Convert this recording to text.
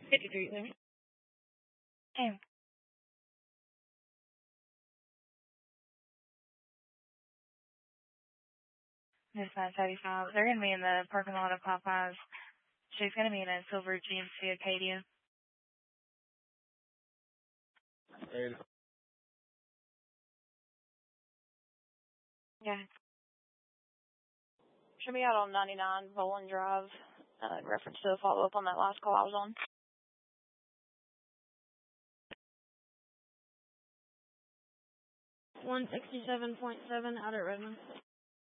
53 there. Hey. This 975. They're going to be in the parking lot of Popeyes. She's going to be in a silver GMC Acadia. And Yeah. Should be out on 99 Bowling Drive. In reference to a follow-up on that last call I was on. 167.7 out at Redmond.